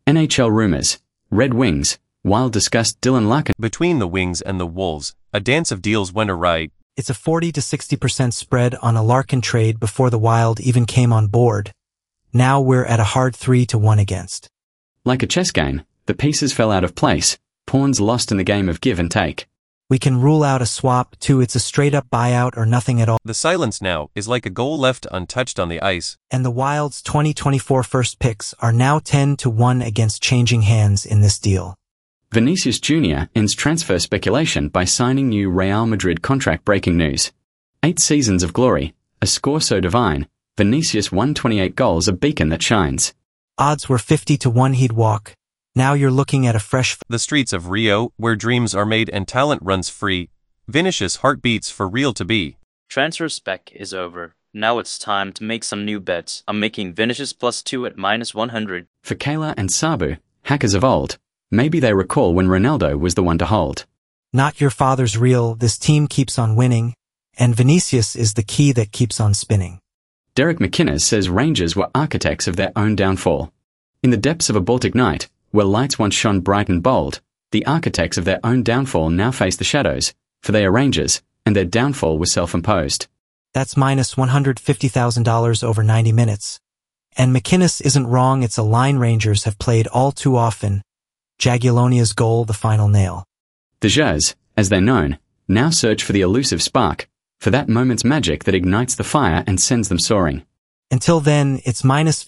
NHL rumors. Red Wings. Wild discussed Dylan Larkin. Between the Wings and the Wolves, a dance of deals went awry. It's a 40 to 60% spread on a Larkin trade before the Wild even came on board. Now we're at a hard 3-1 against. Like a chess game, the pieces fell out of place. Pawns lost in the game of give and take. We can rule out a swap too. It's a straight-up buyout or nothing at all. The silence now is like a goal left untouched on the ice. And the Wild's 2024 first picks are now 10-1 against changing hands in this deal. Vinicius Jr. ends transfer speculation by signing new Real Madrid contract. Breaking news. 8 seasons of glory, a score so divine, Vinicius 128 goals, a beacon that shines. Odds were 50-1 he'd walk. Now you're looking at a fresh... The streets of Rio, where dreams are made and talent runs free. Vinicius heart beats for real to be. Transfer spec is over. Now it's time to make some new bets. I'm making Vinicius +2 at -100. For Kayla and Sabu, hackers of old, maybe they recall when Ronaldo was the one to hold. Not your father's real. This team keeps on winning, and Vinicius is the key that keeps on spinning. Derek McInnes says Rangers were architects of their own downfall. In the depths of a Baltic night, where lights once shone bright and bold, the architects of their own downfall now face the shadows, for they are Rangers, and their downfall was self-imposed. That's -$150,000 over 90 minutes. And McInnes isn't wrong. It's a line Rangers have played all too often. Jagiellonia's goal, the final nail. The Jazz, as they're known, now search for the elusive spark, for that moment's magic that ignites the fire and sends them soaring. Until then, it's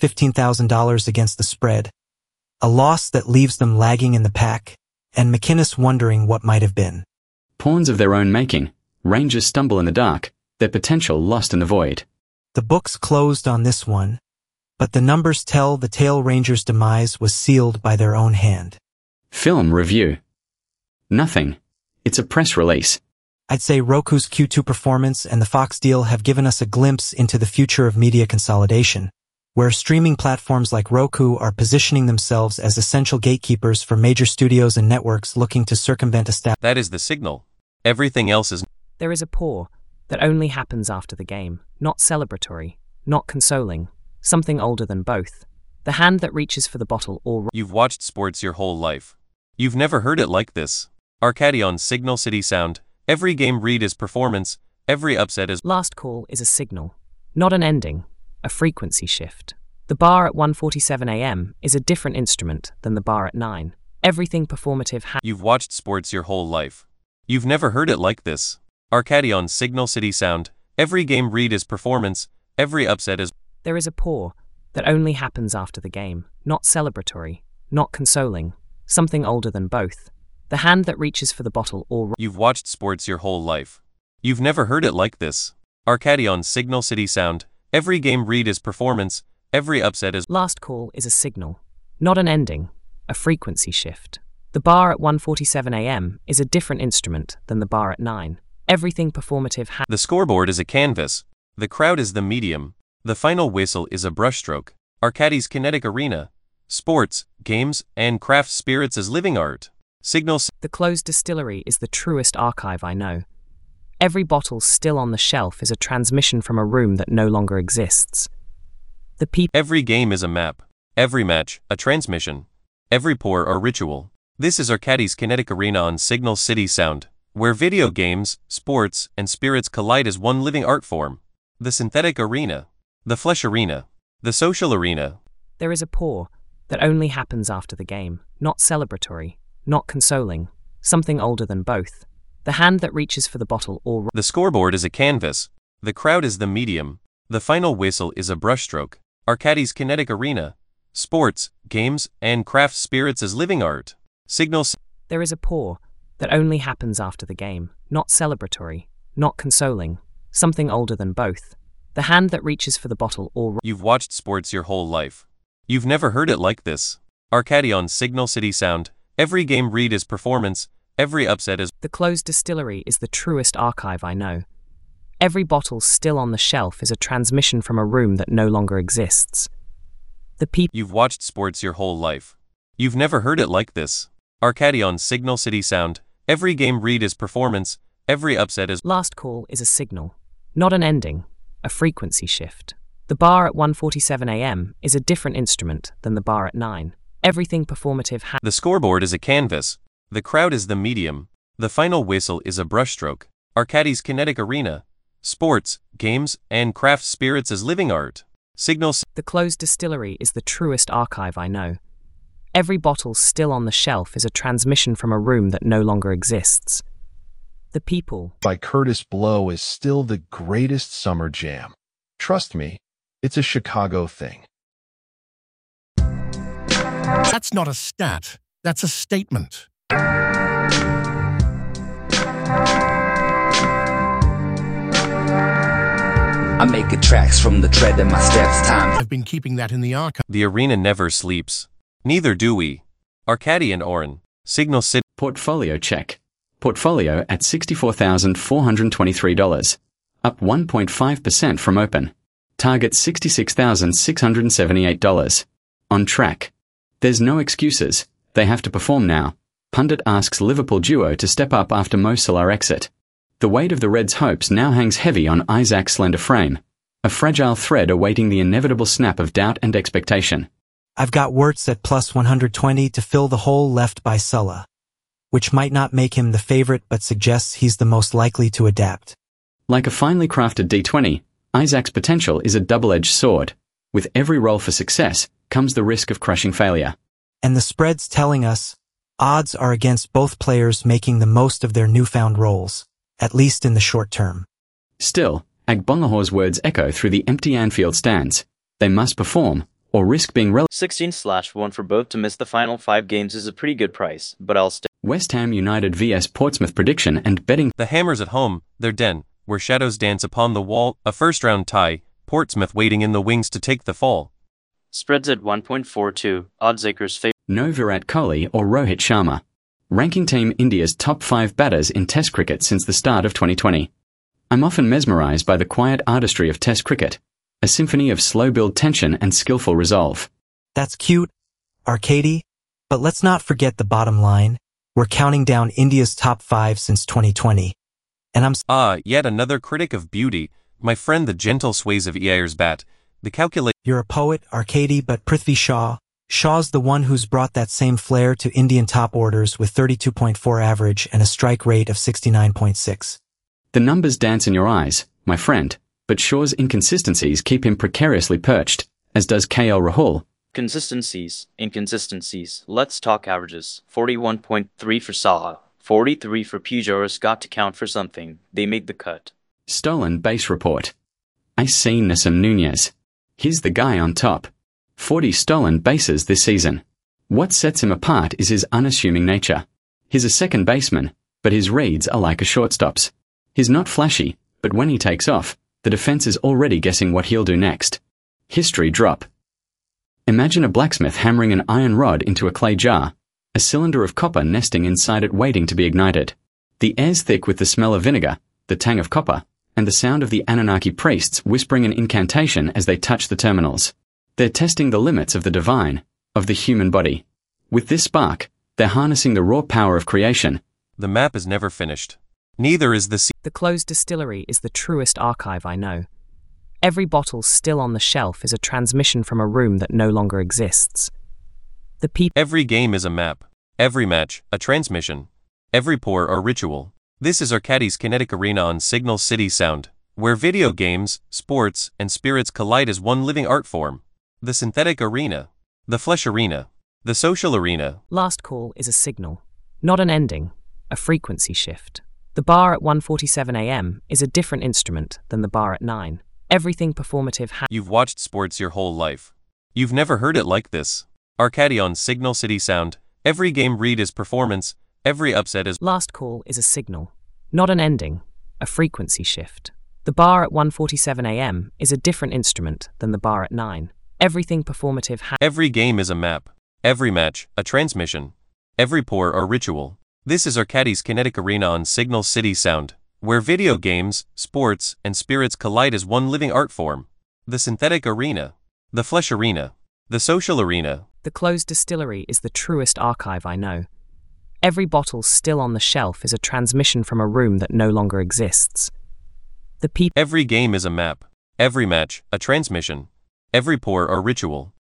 -$15,000 against the spread. A loss that leaves them lagging in the pack, and McInnes wondering what might have been. Pawns of their own making, Rangers stumble in the dark, their potential lost in the void. The book's closed on this one, but the numbers tell the tale. Rangers' demise was sealed by their own hand. Film review. Nothing. It's a press release. I'd say Roku's Q2 performance and the Fox deal have given us a glimpse into the future of media consolidation, where streaming platforms like Roku are positioning themselves as essential gatekeepers for major studios and networks looking to circumvent establishment. That is the signal. Everything else is... There is a pour that only happens after the game, not celebratory, not consoling, something older than both. The hand that reaches for the bottle or... You've watched sports your whole life. You've never heard it like this. Arcadion Signal City Sound. Every game read is performance, every upset is... Last call is a signal, not an ending, a frequency shift. The bar at 1:47 a.m. is a different instrument than the bar at 9. Everything performative You've watched sports your whole life. You've never heard it like this. Arcadion Signal City Sound. Every game read is performance, every upset is... There is a pour that only happens after the game, not celebratory, not consoling, something older than both. The hand that reaches for the bottle or... You've watched sports your whole life. You've never heard it like this. Arcadion Signal City Sound. Every game read is performance, every upset is... Last call is a signal, not an ending, a frequency shift. The bar at 1:47 a.m. is a different instrument than the bar at 9. Everything performative The scoreboard is a canvas. The crowd is the medium. The final whistle is a brushstroke. Arcadi's kinetic arena. Sports, games, and craft spirits as living art. Signals. The closed distillery is the truest archive I know. Every bottle still on the shelf is a transmission from a room that no longer exists. Every game is a map. Every match, a transmission. Every pour, a ritual. This is Arcadi's kinetic arena on Signal City Sound, where video games, sports, and spirits collide as one living art form. The synthetic arena. The flesh arena. The social arena. There is a pour that only happens after the game, not celebratory, not consoling, something older than both. The hand that reaches for the bottle or... The scoreboard is a canvas. The crowd is the medium. The final whistle is a brushstroke. Arcadi's kinetic arena. Sports, games, and craft spirits as living art. Signals. There is a pour that only happens after the game, not celebratory, not consoling, something older than both. The hand that reaches for the bottle or... You've watched sports your whole life. You've never heard it like this. Arcadion Signal City Sound. Every game read is performance, every upset is... The closed distillery is the truest archive I know. Every bottle still on the shelf is a transmission from a room that no longer exists. You've watched sports your whole life. You've never heard it like this. Arcadion Signal City Sound. Every game read is performance, every upset is... Last call is a signal, not an ending, a frequency shift. The bar at 1:47 a.m. is a different instrument than the bar at 9. Everything performative The scoreboard is a canvas. The crowd is the medium. The final whistle is a brushstroke. Arcadis Kinetic Arena. Sports, games, and craft spirits as living art. Signal. The closed distillery is the truest archive I know. Every bottle still on the shelf is a transmission from a room that no longer exists. The People by Curtis Blow is still the greatest summer jam. Trust me, it's a Chicago thing. That's not a stat. That's a statement. I'm making tracks from the tread of my steps. Time. I've been keeping that in the archive. The arena never sleeps. Neither do we. Arcady and Oren. Signal City. Portfolio check. Portfolio at $64,423, up 1.5% from open. Target $66,678. On track. There's no excuses. They have to perform now. Pundit asks Liverpool duo to step up after Mo Salah exit. The weight of the Reds' hopes now hangs heavy on Isaac's slender frame, a fragile thread awaiting the inevitable snap of doubt and expectation. I've got Wirtz at plus 120 to fill the hole left by Salah, which might not make him the favorite but suggests he's the most likely to adapt. Like a finely crafted D20, Isaac's potential is a double-edged sword. With every roll for success comes the risk of crushing failure. And the spread's telling us odds are against both players making the most of their newfound roles, at least in the short term. Still, Agbonlahore's words echo through the empty Anfield stands. They must perform, or risk being 16/1 for both to miss the final 5 games is a pretty good price, but I'll stay. West Ham United vs Portsmouth prediction and betting. The Hammers at home, their den, where shadows dance upon the wall, a first-round tie, Portsmouth waiting in the wings to take the fall. Spreads at 1.42, oddsakers favor. No Virat Kohli or Rohit Sharma. Ranking Team India's top 5 batters in Test cricket since the start of 2020. I'm often mesmerised by the quiet artistry of Test cricket, a symphony of slow-build tension and skillful resolve. That's cute, Arcady, but let's not forget the bottom line. We're counting down India's top 5 since 2020. And yet another critic of beauty, my friend the gentle sways of Iyengar's bat, the calculate. You're a poet, Arcady, but Prithvi Shaw's the one who's brought that same flair to Indian top orders with 32.4 average and a strike rate of 69.6. The numbers dance in your eyes, my friend, but Shaw's inconsistencies keep him precariously perched, as does KL Rahul. Inconsistencies. Let's talk averages. 41.3 for Salah, 43 for Pujols. Got to count for something. They made the cut. Stolen base report. I see Nassim Nunez. He's the guy on top. 40 stolen bases this season. What sets him apart is his unassuming nature. He's a second baseman, but his reads are like a shortstop's. He's not flashy, but when he takes off, the defense is already guessing what he'll do next. History drop. Imagine a blacksmith hammering an iron rod into a clay jar, a cylinder of copper nesting inside it waiting to be ignited. The air's thick with the smell of vinegar, the tang of copper, and the sound of the Anunnaki priests whispering an incantation as they touch the terminals. They're testing the limits of the divine, of the human body. With this spark, they're harnessing the raw power of creation. The map is never finished. Neither is the sea. The closed distillery is the truest archive I know. Every bottle still on the shelf is a transmission from a room that no longer exists. The People. Every game is a map. Every match, a transmission. Every pour, a ritual. This is Arcadis Kinetic Arena on Signal City Sound, where video games, sports, and spirits collide as one living art form. The synthetic arena. The flesh arena. The social arena. Last call is a signal, not an ending, a frequency shift. The bar at 1:47 a.m. is a different instrument than the bar at 9. Everything performative You've watched sports your whole life. You've never heard it like this. Arcady on Signal City Sound. Every game read is performance. Every upset is. Last call is a signal, not an ending, a frequency shift. The bar at 1:47 a.m. is a different instrument than the bar at 9. Everything performative Every game is a map. Every match, a transmission. Every pour, a ritual. This is Arcadis Kinetic Arena on Signal City Sound, where video games, sports, and spirits collide as one living art form. The synthetic arena. The flesh arena. The social arena. The closed distillery is the truest archive I know. Every bottle still on the shelf is a transmission from a room that no longer exists. The People. Every game is a map. Every match, a transmission. Every pour, a ritual.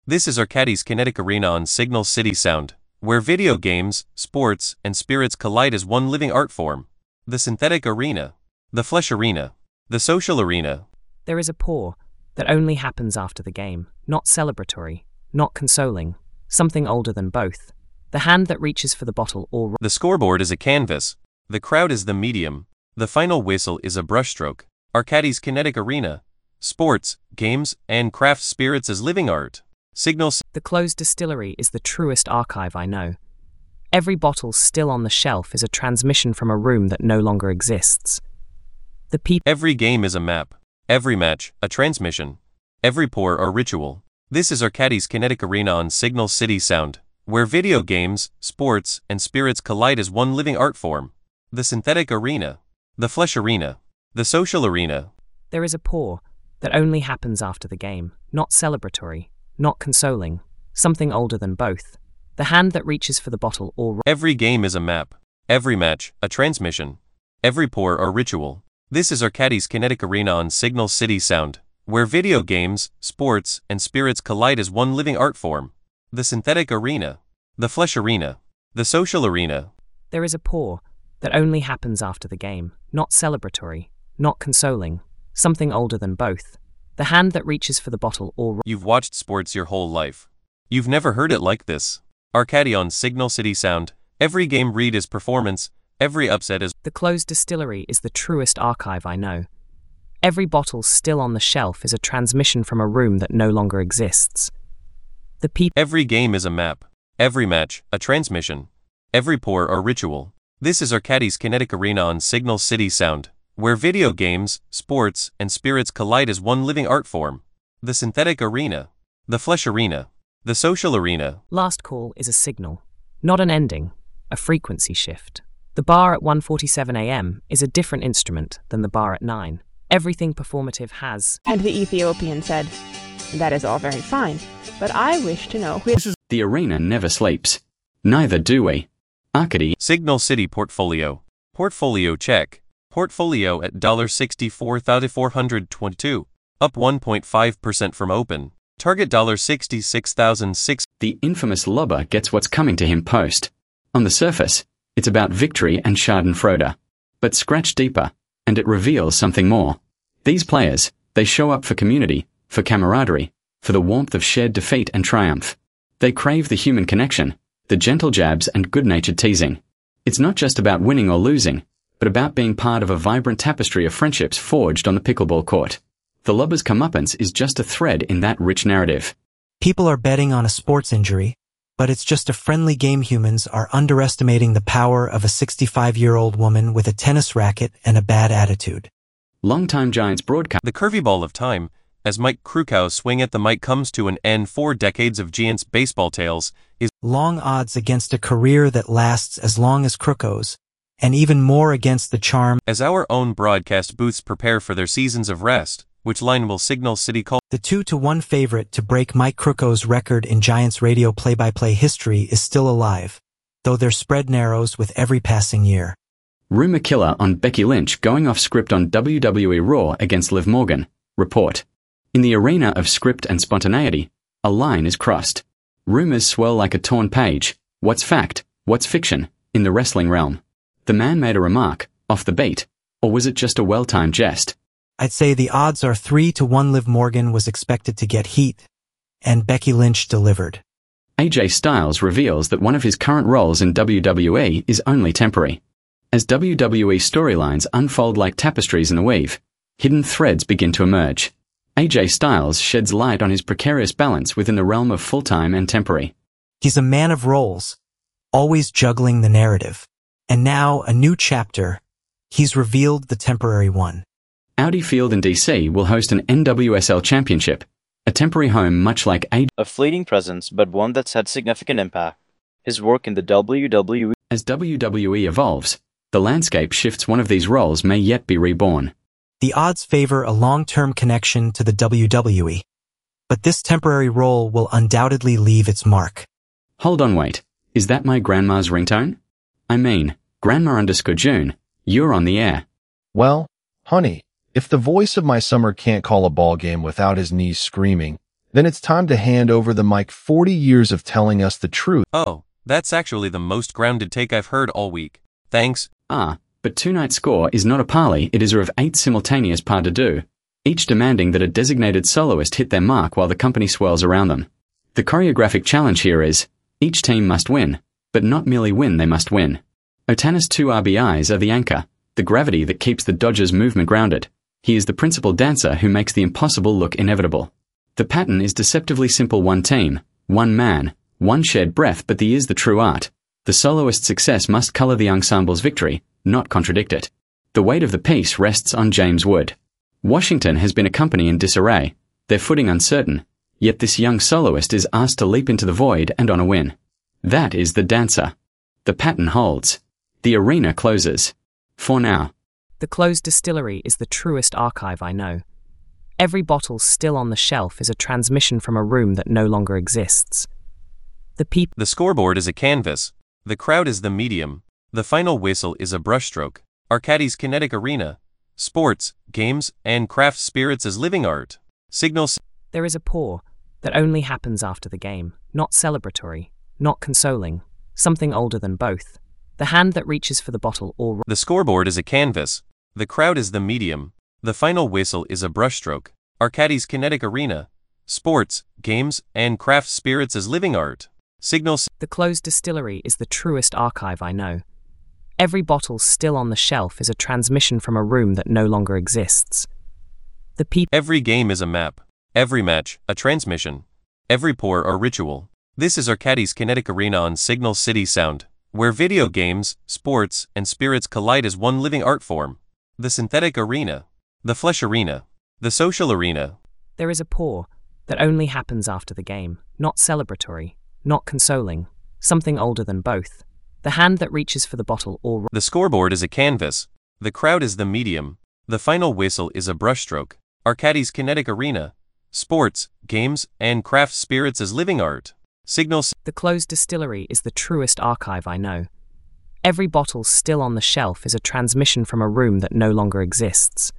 This is Arcadis Kinetic Arena on Signal City Sound, where video games, sports, and spirits collide as one living art form. The synthetic arena, the flesh arena, the social arena. There is a pour that only happens after the game, not celebratory, not consoling, something older than both. The hand that reaches for the bottle or... The scoreboard is a canvas, the crowd is the medium, the final whistle is a brushstroke. Arcadis Kinetic Arena, sports, games, and craft spirits as living art. Signal. The closed distillery is the truest archive I know. Every bottle still on the shelf is a transmission from a room that no longer exists. The people. Every game is a map. Every match, a transmission. Every pour or ritual. This is Arcadis Kinetic Arena on Signal City Sound, where video games, sports, and spirits collide as one living art form. The synthetic arena, the flesh arena, the social arena. There is a pour that only happens after the game, not celebratory, not consoling, something older than both. The hand that reaches for the bottle or... Every game is a map. Every match, a transmission. Every pour or ritual. This is Arcadis Kinetic Arena on Signal City Sound, where video games, sports, and spirits collide as one living art form. The synthetic arena, the flesh arena, the social arena. There is a pour that only happens after the game, not celebratory, not consoling, something older than both. The hand that reaches for the bottle or... You've watched sports your whole life. You've never heard it like this. Arcadi on Signal City Sound. Every game read is performance. Every upset is... The closed distillery is the truest archive I know. Every bottle still on the shelf is a transmission from a room that no longer exists. The people... Every game is a map. Every match, a transmission. Every pour or ritual. This is Arcadis Kinetic Arena on Signal City Sound, where video games, sports, and spirits collide as one living art form. The synthetic arena, the flesh arena, the social arena. Last call is a signal, not an ending, a frequency shift. The bar at 1:47 a.m. is a different instrument than the bar at 9. Everything performative has... And the Ethiopian said, "That is all very fine, but I wish to know who..." The arena never sleeps. Neither do we. Arcady. Signal City Portfolio. Portfolio check. Portfolio at $64,422, up 1.5% from open. Target $66,006. The infamous lobber gets what's coming to him post. On the surface, it's about victory and schadenfreude. But scratch deeper, and it reveals something more. These players, they show up for community, for camaraderie, for the warmth of shared defeat and triumph. They crave the human connection, the gentle jabs and good-natured teasing. It's not just about winning or losing, but about being part of a vibrant tapestry of friendships forged on the pickleball court. The lobber's comeuppance is just a thread in that rich narrative. People are betting on a sports injury, but it's just a friendly game. Humans are underestimating the power of a 65-year-old woman with a tennis racket and a bad attitude. Longtime Giants broadcast. The curvy ball of time, as Mike Krukow's swing at the mic comes to an end. 4 decades of Giants baseball tales, is long odds against a career that lasts as long as Krukow's, and even more against the charm. As our own broadcast booths prepare for their seasons of rest, which line will Signal City call? The 2-1 favorite to break Mike Krukow's record in Giants radio play-by-play history is still alive, though their spread narrows with every passing year. Rumor killer on Becky Lynch going off script on WWE Raw against Liv Morgan. Report. In the arena of script and spontaneity, a line is crossed. Rumors swirl like a torn page. What's fact? What's fiction? In the wrestling realm. The man made a remark, off the beat, or was it just a well-timed jest? I'd say the odds are 3-1 Liv Morgan was expected to get heat, and Becky Lynch delivered. AJ Styles reveals that one of his current roles in WWE is only temporary. As WWE storylines unfold like tapestries in a weave, hidden threads begin to emerge. AJ Styles sheds light on his precarious balance within the realm of full-time and temporary. He's a man of roles, always juggling the narrative. And now, a new chapter. He's revealed the temporary one. Audi Field in DC will host an NWSL championship, a temporary home much like a fleeting presence, but one that's had significant impact. His work in the WWE. As WWE evolves, the landscape shifts. One of these roles may yet be reborn. The odds favor a long-term connection to the WWE, but this temporary role will undoubtedly leave its mark. Hold on, wait. Is that my grandma's ringtone? I mean, Grandma_June, you're on the air. Well, honey, if the voice of my summer can't call a ball game without his knees screaming, Then it's time to hand over the mic. 40 years of telling us the truth. Oh, that's actually the most grounded take I've heard all week. Thanks. But two-night score is not a parley, it is of 8 simultaneous pas de deux, each demanding that a designated soloist hit their mark while the company swirls around them. The choreographic challenge here is, each team must win, but not merely win, they must win. Ohtani's 2 RBIs are the anchor, the gravity that keeps the Dodgers' movement grounded. He is the principal dancer who makes the impossible look inevitable. The pattern is deceptively simple: one team, one man, one shared breath, but the is the true art. The soloist's success must color the ensemble's victory, not contradict it. The weight of the piece rests on James Wood. Washington has been a company in disarray, their footing uncertain, yet this young soloist is asked to leap into the void and on a win. That is the dancer. The pattern holds. The arena closes. For now. The closed distillery is the truest archive I know. Every bottle still on the shelf is a transmission from a room that no longer exists. The scoreboard is a canvas. The crowd is the medium. The final whistle is a brushstroke. Arcadi's kinetic arena. Sports, games, and craft spirits as living art. Signals. There is a pour that only happens after the game, not celebratory, not consoling, something older than both. The hand that reaches for the bottle or... The scoreboard is a canvas. The crowd is the medium. The final whistle is a brushstroke. Arcadi's kinetic arena. Sports, games, and craft spirits as living art. Signals. The closed distillery is the truest archive I know. Every bottle still on the shelf is a transmission from a room that no longer exists. Every game is a map. Every match, a transmission. Every pour, a ritual. This is Arcadi's kinetic arena on Signal City Sound, where video games, sports, and spirits collide as one living art form. The synthetic arena. The flesh arena. The social arena. There is a pour that only happens after the game, not celebratory, not consoling, something older than both. The hand that reaches for the bottle or... The scoreboard is a canvas. The crowd is the medium. The final whistle is a brushstroke. Arcadi's kinetic arena. Sports, games, and craft spirits as living art. Signals. The closed distillery is the truest archive I know. Every bottle still on the shelf is a transmission from a room that no longer exists.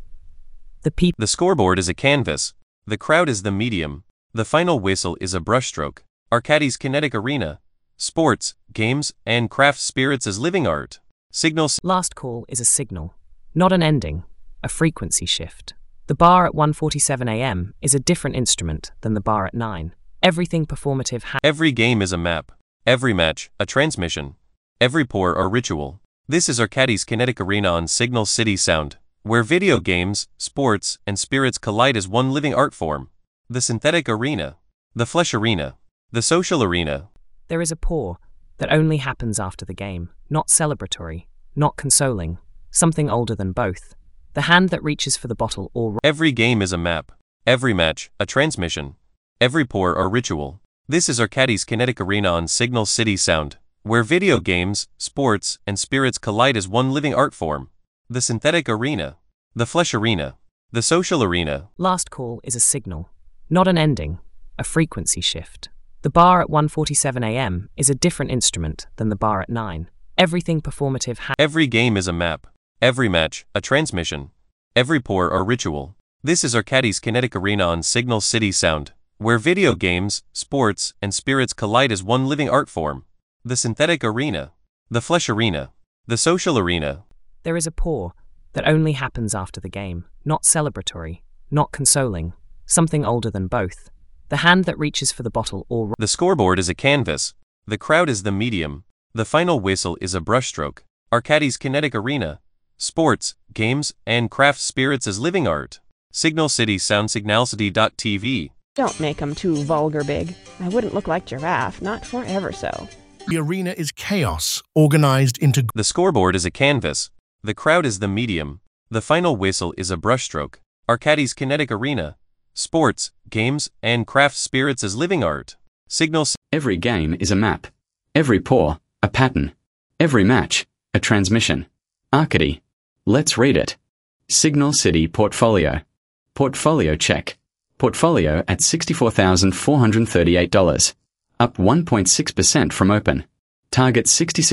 The scoreboard is a canvas. The crowd is the medium. The final whistle is a brushstroke. Arcadi's kinetic arena. Sports, games, and craft spirits as living art. Signals. Last call is a signal, not an ending, a frequency shift. The bar at 1:47 a.m. is a different instrument than the bar at 9. Everything performative Every game is a map. Every match, a transmission. Every pour, a ritual. This is Arcadi's kinetic arena on Signal City Sound, where video games, sports, and spirits collide as one living art form. The synthetic arena. The flesh arena. The social arena. There is a pour that only happens after the game, not celebratory, not consoling, something older than both. The hand that reaches for the bottle or... Every game is a map. Every match, a transmission. Every pour, a ritual. This is Arcadi's kinetic arena on Signal City Sound, where video games, sports, and spirits collide as one living art form. The synthetic arena. The flesh arena. The social arena. Last call is a signal, not an ending, a frequency shift. The bar at 1:47 a.m. is a different instrument than the bar at 9. Everything performative Every game is a map. Every match, a transmission. Every pour, a ritual. This is Arcadi's kinetic arena on Signal City Sound, where video games, sports, and spirits collide as one living art form. The synthetic arena. The flesh arena. The social arena. There is a pour that only happens after the game, not celebratory, not consoling, something older than both. The hand that reaches for the bottle or... The scoreboard is a canvas. The crowd is the medium. The final whistle is a brushstroke. Arcadi's kinetic arena. Sports, games, and craft spirits as living art. Signal City Sound. Signalcity.tv. Don't make 'em too vulgar big. I wouldn't look like Giraffe, not for ever so. The arena is chaos, organized into... The scoreboard is a canvas. The crowd is the medium. The final whistle is a brushstroke. Arcadi's kinetic arena. Sports, games, and craft spirits as living art. Signal. Every game is a map. Every pour, a pattern. Every match, a transmission. Arcady. Let's read it. Signal City Portfolio. Portfolio check. Portfolio at $64,438. Up 1.6% from open. Target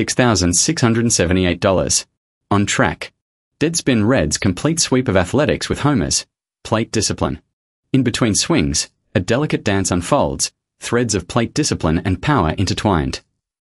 $66,678. On track. Deadspin Reds complete sweep of athletics with homers. Plate discipline. In between swings, A delicate dance unfolds, threads of plate discipline and power intertwined.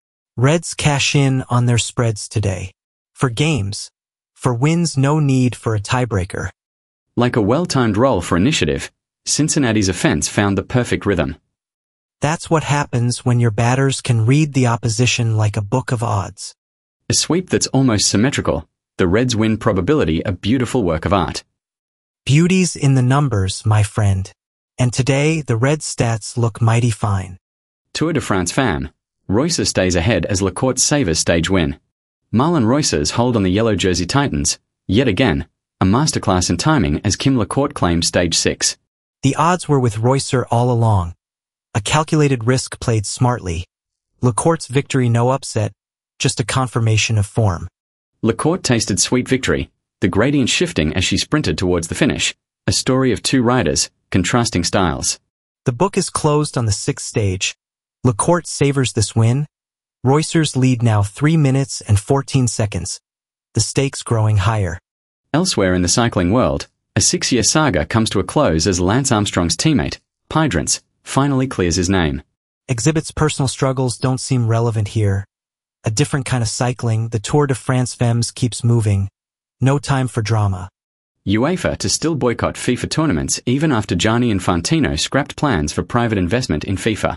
Reds cash in on their spreads today. For games. For wins, no need for a tiebreaker. Like a well-timed roll for initiative, Cincinnati's offense found the perfect rhythm. That's what happens when your batters can read the opposition like a book of odds. A sweep that's almost symmetrical, the Reds' win probability a beautiful work of art. Beauty's in the numbers, my friend. And today, the Reds' stats look mighty fine. Tour de France fam, Roycer stays ahead as Lacourte savors stage win. Marlon Roycer's hold on the Yellow Jersey Titans, yet again, a masterclass in timing as Kim Lacourte claims stage 6. The odds were with Roycer all along. A calculated risk played smartly. Lacourte's victory no upset, just a confirmation of form. Lacourte tasted sweet victory, the gradient shifting as she sprinted towards the finish, a story of two riders, contrasting styles. The book is closed on the 6th stage. Lacourte savors this win. Roycer's lead now 3 minutes and 14 seconds. The stakes growing higher. Elsewhere in the cycling world, a 6-year saga comes to a close as Lance Armstrong's teammate, Pydrance, finally clears his name. Exhibit's personal struggles don't seem relevant here. A different kind of cycling, the Tour de France Femmes keeps moving. No time for drama. UEFA to still boycott FIFA tournaments even after Gianni Infantino scrapped plans for private investment in FIFA.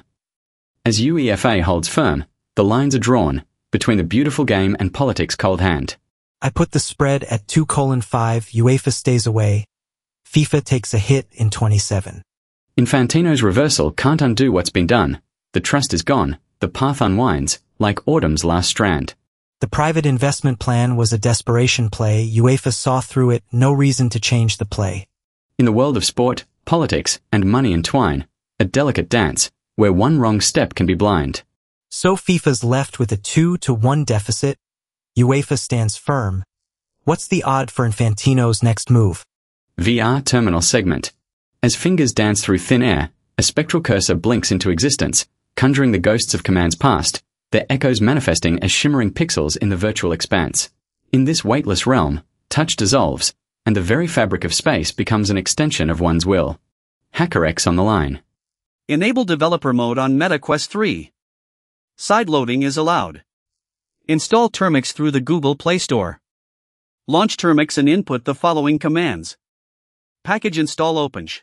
As UEFA holds firm, the lines are drawn between the beautiful game and politics' cold hand. I put the spread at 2:5, UEFA stays away. FIFA takes a hit in 27. Infantino's reversal can't undo what's been done. The trust is gone, the path unwinds, like autumn's last strand. The private investment plan was a desperation play. UEFA saw through it, no reason to change the play. In the world of sport, politics, and money entwine, a delicate dance, where one wrong step can be blind. So FIFA's left with a 2-1 deficit. UEFA stands firm. What's the odd for Infantino's next move? VR terminal segment. As fingers dance through thin air, a spectral cursor blinks into existence, conjuring the ghosts of commands past, their echoes manifesting as shimmering pixels in the virtual expanse. In this weightless realm, touch dissolves, and the very fabric of space becomes an extension of one's will. HackerX on the line. Enable developer mode on Meta Quest 3. Sideloading is allowed. Install Termux through the Google Play Store. Launch Termux and input the following commands. Package install OpenSH.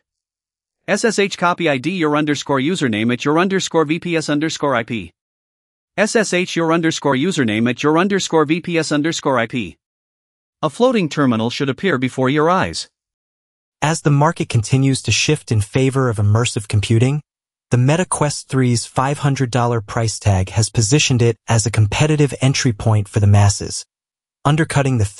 SSH copy ID your username at your VPS IP. SSH your username at your VPS IP. A floating terminal should appear before your eyes. As the market continues to shift in favor of immersive computing, the Meta Quest 3's $500 price tag has positioned it as a competitive entry point for the masses, undercutting the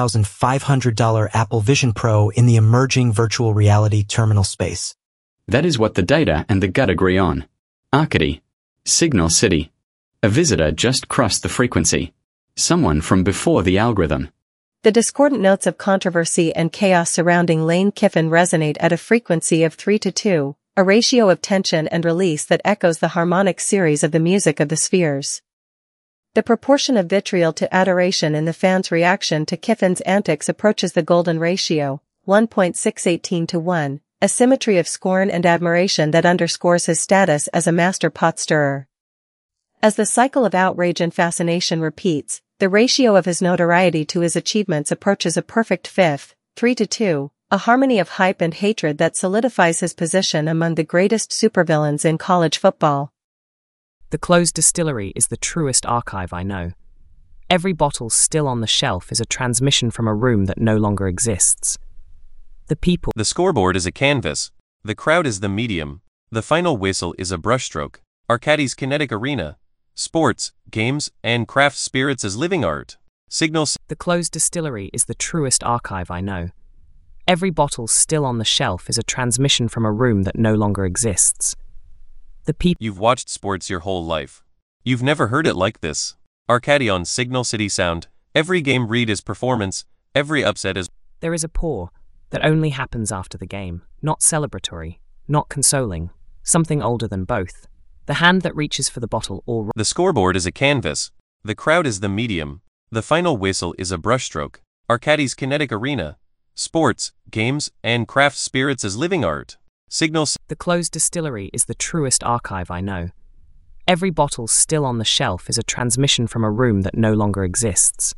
$3,500 Apple Vision Pro in the emerging virtual reality terminal space. That is what the data and the gut agree on. Arcady. Signal City. A visitor just crossed the frequency. Someone from before the algorithm. The discordant notes of controversy and chaos surrounding Lane Kiffin resonate at a frequency of 3:2, a ratio of tension and release that echoes the harmonic series of the music of the spheres. The proportion of vitriol to adoration in the fans' reaction to Kiffin's antics approaches the golden ratio, 1.618:1, a symmetry of scorn and admiration that underscores his status as a master pot stirrer. As the cycle of outrage and fascination repeats, the ratio of his notoriety to his achievements approaches a perfect fifth, 3:2, a harmony of hype and hatred that solidifies his position among the greatest supervillains in college football. The closed distillery is the truest archive I know. Every bottle still on the shelf is a transmission from a room that no longer exists. The people. The scoreboard is a canvas. The crowd is the medium. The final whistle is a brushstroke. Arcadis Kinetic Arena. Sports, games, and craft spirits as living art. Signals. The closed distillery is the truest archive I know. Every bottle still on the shelf is a transmission from a room that no longer exists. The people. You've watched sports your whole life. You've never heard it like this. Arcady on Signal City Sound. Every game read is performance. Every upset is. There is a pour that only happens after the game, not celebratory, not consoling, something older than both. The hand that reaches for the bottle or... The scoreboard is a canvas. The crowd is the medium. The final whistle is a brushstroke. Arcadis Kinetic Arena. Sports, games, and craft spirits as living art. Signal. The closed distillery is the truest archive I know. Every bottle still on the shelf is a transmission from a room that no longer exists.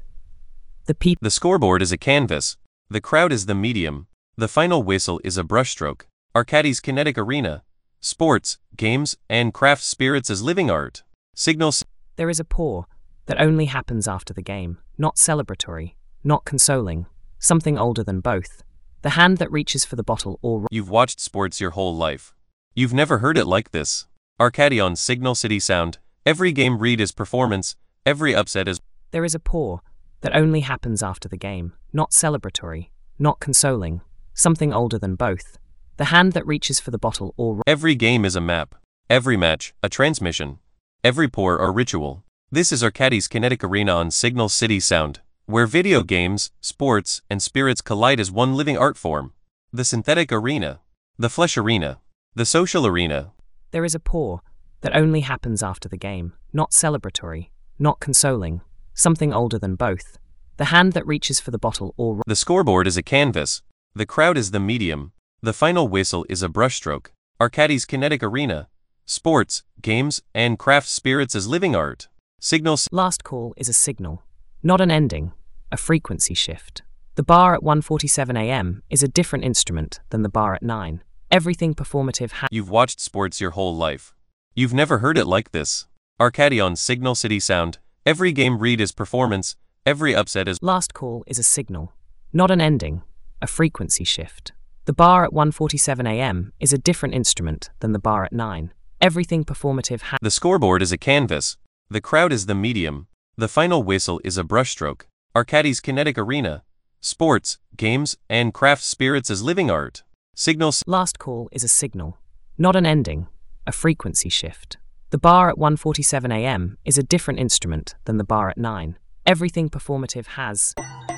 The scoreboard is a canvas. The crowd is the medium. The final whistle is a brushstroke. Arcadis Kinetic Arena. Sports, games, and craft spirits as living art. Signal. There is a pour that only happens after the game, not celebratory, not consoling, something older than both. The hand that reaches for the bottle or... You've watched sports your whole life. You've never heard it like this. Arcadi on Signal City Sound. Every game read is performance. Every upset is... There is a pour that only happens after the game, not celebratory, not consoling, something older than both. The hand that reaches for the bottle or... Every game is a map. Every match, a transmission. Every pour or ritual. This is Arcadi's Kinetic Arena on Signal City Sound, where video games, sports, and spirits collide as one living art form. The synthetic arena. The flesh arena. The social arena. There is a pour that only happens after the game, not celebratory, not consoling, something older than both. The hand that reaches for the bottle or... The scoreboard is a canvas. The crowd is the medium. The final whistle is a brushstroke. Arcadi's Kinetic Arena. Sports, games, and craft spirits as living art. Signal. Last call is a signal, not an ending, a frequency shift. The bar at 1:47 a.m. is a different instrument than the bar at 9. Everything performative You've watched sports your whole life. You've never heard it like this. Arcadi on Signal City Sound. Every game read is performance. Every upset is... Last call is a signal, not an ending, a frequency shift. The bar at 1:47 a.m. is a different instrument than the bar at 9. Everything performative The scoreboard is a canvas. The crowd is the medium. The final whistle is a brushstroke. Arcadi's Kinetic Arena. Sports, games, and craft spirits as living art. Signal. Last call is a signal, not an ending, a frequency shift. The bar at 1:47 a.m. is a different instrument than the bar at 9. Everything performative has...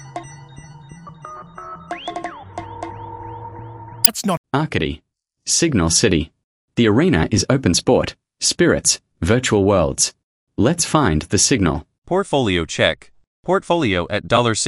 That's not... Arcady. Signal City. The arena is open sport, spirits, virtual worlds. Let's find the signal. Portfolio check. Portfolio at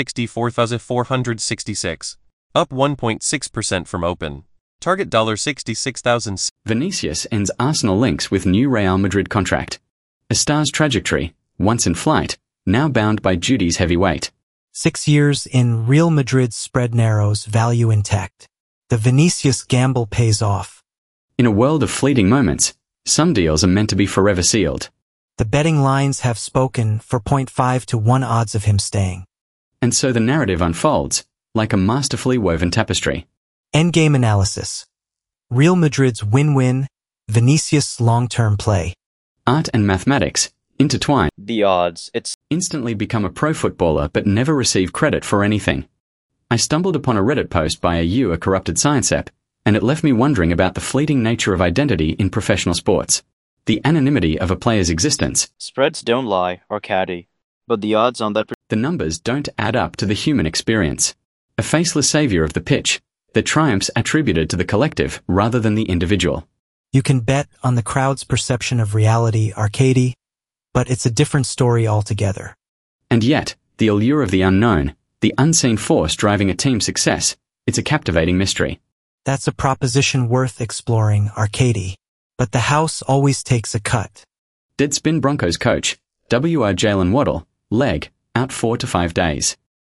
$64,466. Up 1.6% from open. Target $66,000. Vinicius ends Arsenal links with new Real Madrid contract. A star's trajectory, once in flight, now bound by duty's heavy weight. 6 years in, Real Madrid's spread narrows, value intact. The Vinicius gamble pays off. In a world of fleeting moments, some deals are meant to be forever sealed. The betting lines have spoken for 0.5 to 1 odds of him staying. And so the narrative unfolds, like a masterfully woven tapestry. Endgame analysis. Real Madrid's win-win, Vinicius' long-term play. Art and mathematics, intertwine. The odds, it's... Instantly become a pro footballer but never receive credit for anything. I stumbled upon a Reddit post by a corrupted science app, and it left me wondering about the fleeting nature of identity in professional sports. The anonymity of a player's existence. Spreads don't lie, Arcadi, but the odds on that... The numbers don't add up to the human experience. A faceless savior of the pitch, the triumphs attributed to the collective rather than the individual. You can bet on the crowd's perception of reality, Arcady, but it's a different story altogether. And yet, the allure of the unknown, the unseen force driving a team's success, it's a captivating mystery. That's a proposition worth exploring, Arcady. But the house always takes a cut. Deadspin Broncos coach, W.R. Jalen Waddle, leg, out 4 to 5 days.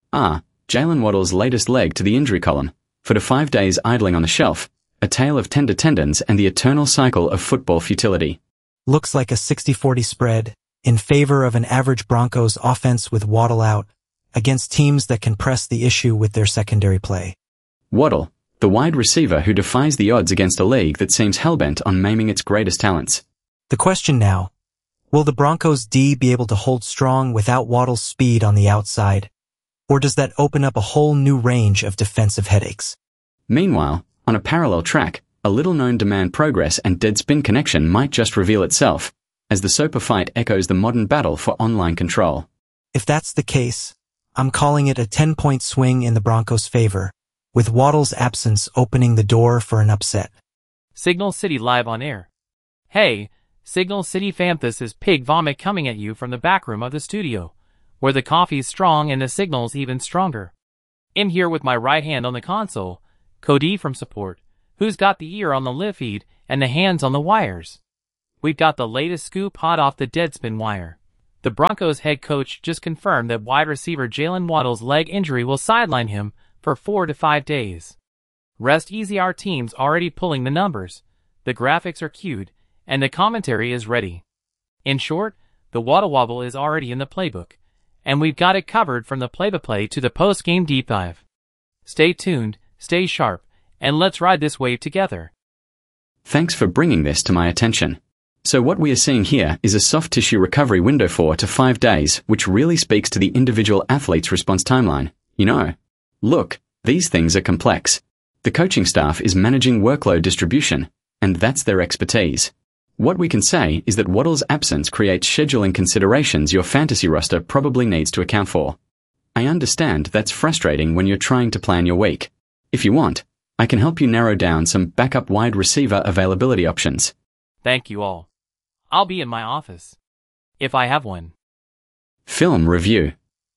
Jalen Waddle's latest leg to the injury column, for 5 days idling on the shelf, a tale of tender tendons and the eternal cycle of football futility. Looks like a 60-40 spread, in favor of an average Broncos offense with Waddle out, against teams that can press the issue with their secondary play. Waddle, the wide receiver who defies the odds against a league that seems hellbent on maiming its greatest talents. The question now, will the Broncos D be able to hold strong without Waddle's speed on the outside? Or does that open up a whole new range of defensive headaches? Meanwhile, on a parallel track, a little-known demand progress and Deadspin connection might just reveal itself, as the Soper fight echoes the modern battle for online control. If that's the case, I'm calling it a 10-point swing in the Broncos' favor, with Waddle's absence opening the door for an upset. Signal City live on air. Hey, Signal City fam, this is Pig Vomit coming at you from the back room of the studio, where the coffee's strong and the signal's even stronger. I'm here with my right hand on the console, Cody from support, Who's got the ear on the live feed and the hands on the wires? We've got the latest scoop hot off the Deadspin wire. The Broncos head coach just confirmed that wide receiver Jalen Waddle's leg injury will sideline him for 4 to 5 days. Rest easy, our team's already pulling the numbers. The graphics are queued, and the commentary is ready. In short, the Waddle Wobble is already in the playbook, and we've got it covered from the play-by-play to the post-game deep dive. Stay tuned, stay sharp, and let's ride this wave together. Thanks for bringing this to my attention. So what we are seeing here is a soft tissue recovery window 4 to 5 days, which really speaks to the individual athlete's response timeline. Look, these things are complex. The coaching staff is managing workload distribution, and that's their expertise. What we can say is that Waddle's absence creates scheduling considerations your fantasy roster probably needs to account for. I understand that's frustrating when you're trying to plan your week. If you want, I can help you narrow down some backup wide receiver availability options. Thank you all. I'll be in my office. If I have one. Film review.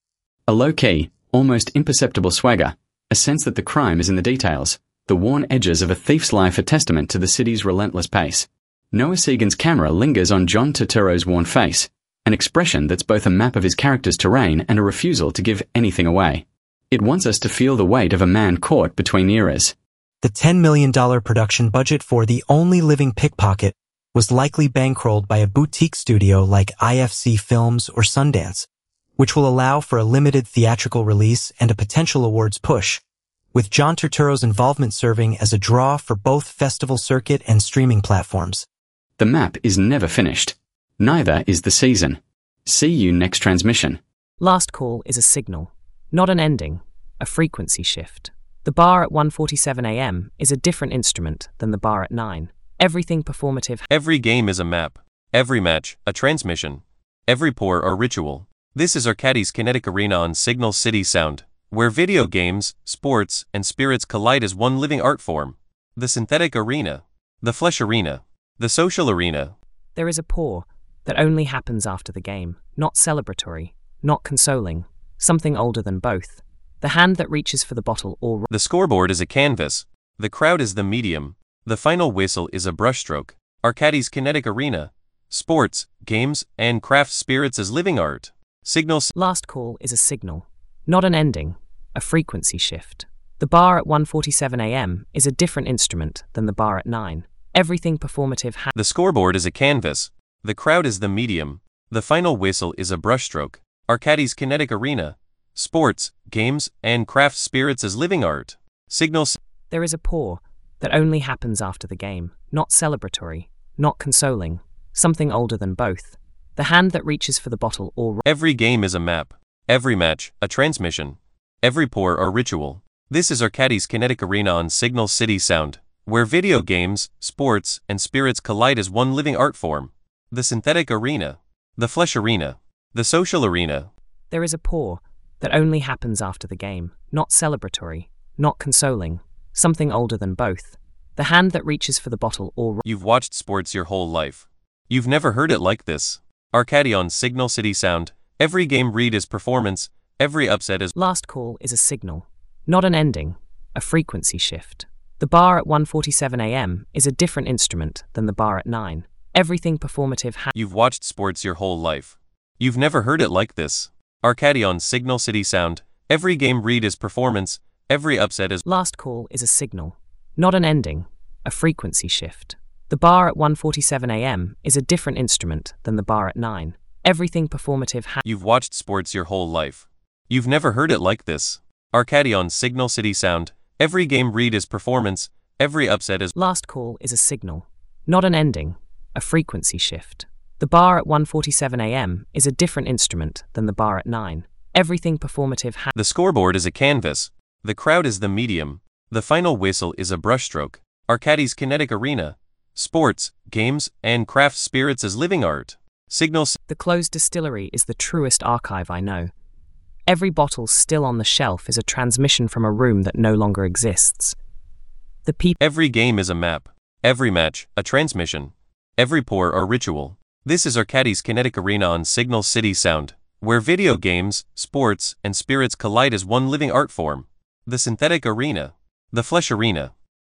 A low-key, almost imperceptible swagger, a sense that the crime is in the details, the worn edges of a thief's life a testament to the city's relentless pace. Noah Segan's camera lingers on John Turturro's worn face, an expression that's both a map of his character's terrain and a refusal to give anything away. It wants us to feel the weight of a man caught between eras. The $10 million production budget for The Only Living Pickpocket was likely bankrolled by a boutique studio like IFC Films or Sundance, which will allow for a limited theatrical release and a potential awards push, with John Turturro's involvement serving as a draw for both festival circuit and streaming platforms. The map is never finished. Neither is the season. See you next transmission. Last Call is a signal, not an ending, a frequency shift. The bar at 1:47 a.m. is a different instrument than the bar at 9. Everything performative. Every game is a map. Every match, a transmission. Every pour, a ritual. This is Arcadis Kinetic Arena on Signal City Sound, where video games, sports, and spirits collide as one living art form. The synthetic arena. The flesh arena. The social arena. There is a pour that only happens after the game, not celebratory, not consoling, something older than both. The hand that reaches for the bottle or... The scoreboard is a canvas. The crowd is the medium. The final whistle is a brushstroke. Arcadis Kinetic Arena. Sports, games, and craft spirits as living art. Signals. Last Call is a signal, not an ending, a frequency shift. The bar at 1:47 a.m. is a different instrument than the bar at 9. Everything performative. The scoreboard is a canvas. The crowd is the medium. The final whistle is a brushstroke. Arcadis Kinetic Arena. Sports, games, and craft spirits as living art. Signals. There is a pour that only happens after the game, not celebratory, not consoling, something older than both. The hand that reaches for the bottle or... Every game is a map. Every match, a transmission. Every pour, a ritual. This is Arcadis Kinetic Arena on Signal City Sound, where video games, sports, and spirits collide as one living art form. The synthetic arena. The flesh arena. The social arena. There is a pour that only happens after the game, not celebratory, not consoling, something older than both. The hand that reaches for the bottle or... You've watched sports your whole life. You've never heard it like this. Arcadi on Signal City Sound. Every game read is performance. Every upset is... Last Call is a signal, not an ending, a frequency shift. The bar at 1:47 a.m. is a different instrument than the bar at 9. Everything performative. You've watched sports your whole life. You've never heard it like this. Arcadi on Signal City Sound. Every game read is performance. Every upset is... Last Call is a signal, not an ending, a frequency shift. The bar at 1:47 a.m. is a different instrument than the bar at 9. Everything performative. You've watched sports your whole life. You've never heard it like this. Arcadi on Signal City Sound. Every game read is performance. Every upset is... Last Call is a signal, not an ending, a frequency shift. The bar at 1:47 a.m. is a different instrument than the bar at 9. Everything performative. The scoreboard is a canvas. The crowd is the medium. The final whistle is a brushstroke. Arcadis Kinetic Arena. Sports, games, and craft spirits as living art. Signals. The closed distillery is the truest archive I know. Every bottle still on the shelf is a transmission from a room that no longer exists. The people. Every game is a map. Every match, a transmission. Every pour, a ritual. This is Arcadis Kinetic Arena on Signal City Sound, where video games, sports, and spirits collide as one living art form. The synthetic arena. The flesh arena.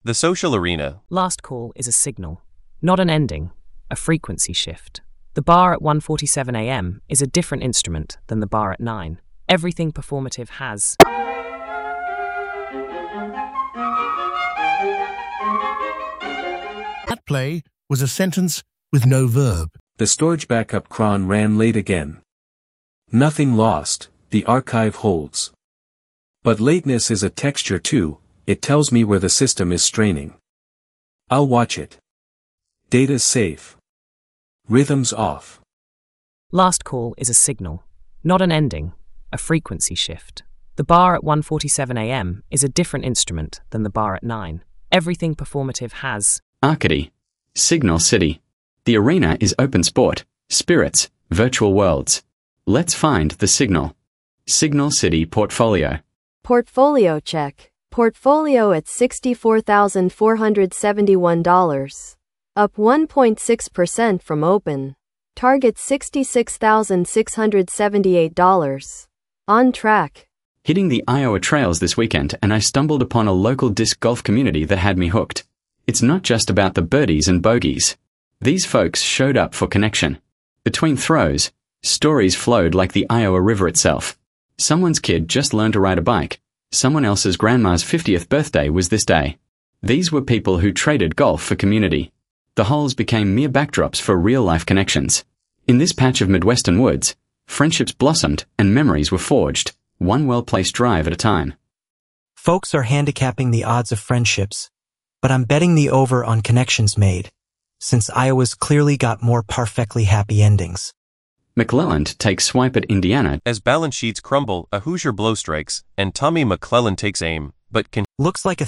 The social arena. Last call is a signal, not an ending, a frequency shift. The bar at 1:47 a.m. is a different instrument than the bar at 9. Everything performative has. That play was a sentence with no verb. The storage backup cron ran late again. Nothing lost, the archive holds. But lateness is a texture too, it tells me where the system is straining. I'll watch it. Data's safe. Rhythm's off. Last call is a signal, not an ending, a frequency shift. The bar at 1:47 a.m. is a different instrument than the bar at 9. Everything performative has. Arcady. Signal City. The arena is open sport, spirits, virtual worlds. Let's find the signal. Signal City Portfolio. Portfolio check. Portfolio at $64,471. Up 1.6% from open. Target $66,678. On track. Hitting the Iowa trails this weekend, and I stumbled upon a local disc golf community that had me hooked. It's not just about the birdies and bogeys. These folks showed up for connection. Between throws, stories flowed like the Iowa River itself. Someone's kid just learned to ride a bike. Someone else's grandma's 50th birthday was this day. These were people who traded golf for community. The holes became mere backdrops for real-life connections. In this patch of Midwestern woods, friendships blossomed and memories were forged, one well-placed drive at a time. Folks are handicapping the odds of friendships, but I'm betting the over on connections made, since Iowa's clearly got more perfectly happy endings. McClelland takes swipe at Indiana. As balance sheets crumble, a Hoosier blow strikes, and Tommy McClelland takes aim, but can. Looks like a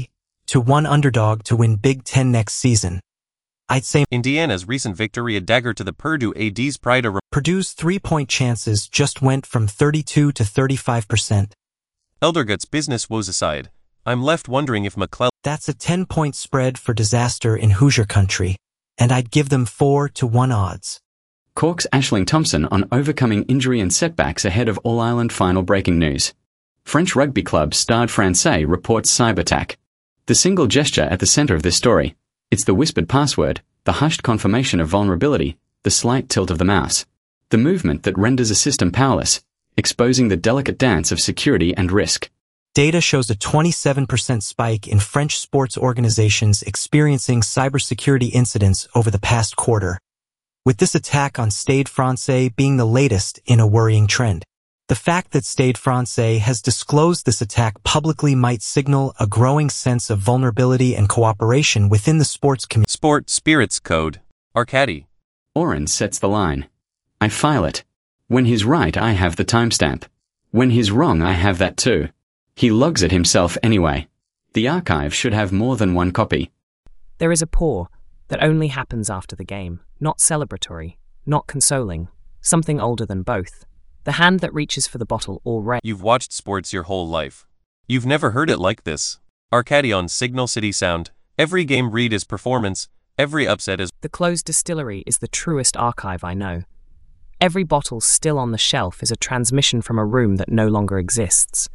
3-1 underdog to win Big Ten next season. I'd say Indiana's recent victory a dagger to the Purdue AD's pride. Purdue's 3-point chances just went from 32 to 35%. Eldergut's business woes aside, I'm left wondering if McClelland. That's a 10-point spread for disaster in Hoosier country, and I'd give them 4-1 odds. Cork's Aisling Thompson on overcoming injury and setbacks ahead of All-Ireland final breaking news. French rugby club Stade Francais reports cyberattack. The single gesture at the center of this story. It's the whispered password, the hushed confirmation of vulnerability, the slight tilt of the mouse. The movement that renders a system powerless, exposing the delicate dance of security and risk. Data shows a 27% spike in French sports organizations experiencing cybersecurity incidents over the past quarter, with this attack on Stade Francais being the latest in a worrying trend. The fact that Stade Francais has disclosed this attack publicly might signal a growing sense of vulnerability and cooperation within the sports community. Sport Spirits Code. Arcady. Oren sets the line. I file it. When he's right, I have the timestamp. When he's wrong, I have that too. He logs it himself anyway. The archive should have more than one copy. There is a pour that only happens after the game, not celebratory, not consoling, something older than both. The hand that reaches for the bottle already. You've watched sports your whole life. You've never heard it like this. Arcady on Signal City Sound. Every game read is performance, every upset is. The closed distillery is the truest archive I know. Every bottle still on the shelf is a transmission from a room that no longer exists.